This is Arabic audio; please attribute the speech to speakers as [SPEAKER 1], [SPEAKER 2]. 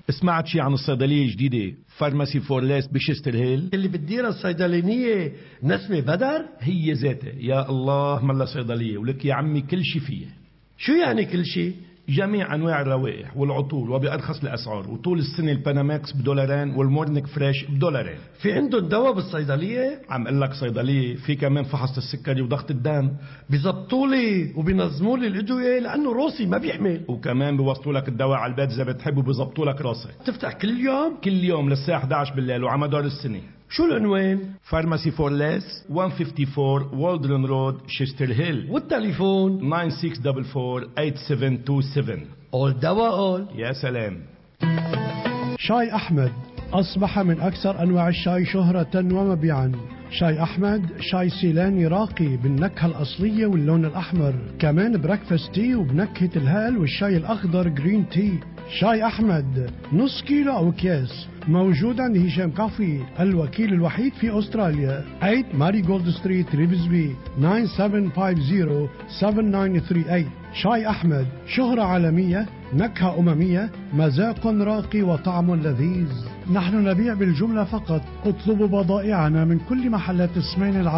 [SPEAKER 1] سمعت شي عن الصيدلية الجديدة فارماسي فورليس بشستر هيل
[SPEAKER 2] اللي بتديرها الصيدلانية نسمة بدر؟
[SPEAKER 1] هي ذاتها. يا الله ملا صيدلية ولك يا عمي كل شي فيها.
[SPEAKER 2] شو يعني كل شي؟
[SPEAKER 1] جميع أنواع الروائح والعطور وبأرخص الأسعار، وطول السنة الباناماكس $2 والمورنيك فريش $2.
[SPEAKER 2] في عندهم دواء بالصيدلية؟
[SPEAKER 1] عم قل لك صيدلية في كمان فحص السكري وضغط الدم،
[SPEAKER 2] بيزبطوا لي وبينظموا لي الأدوية لأنه روسي ما بيحمل،
[SPEAKER 1] وكمان بيوصلوا لك الدواء على البيت إذا بتحب وبيزبطوا لك راسك.
[SPEAKER 2] تفتح كل يوم؟
[SPEAKER 1] كل يوم للساعة 11 بالليل وعلى مدار السنة.
[SPEAKER 2] شو العنوان؟
[SPEAKER 1] فارماسي فورليس 154 والدرن رود شستر هيل،
[SPEAKER 2] والتليفون
[SPEAKER 1] 9644-8727.
[SPEAKER 2] أول دواء أول.
[SPEAKER 1] يا سلام.
[SPEAKER 3] شاي أحمد أصبح من أكثر أنواع الشاي شهرة ومبيعا. شاي أحمد شاي سيلاني راقي بالنكهة الأصلية واللون الأحمر، كمان بريكفاست تي وبنكهة الهال والشاي الأخضر جرين تي. شاي أحمد نص كيلو أو أكياس موجود عند هشام كافي الوكيل الوحيد في أستراليا. 8 ماري جولد ستريت ريفزبي 9750-7938. شاي أحمد شهرة عالمية، نكهة أممية، مذاق راقي وطعم لذيذ. نحن نبيع بالجملة فقط. اطلبوا بضائعنا من كل محلات السمين العالمية.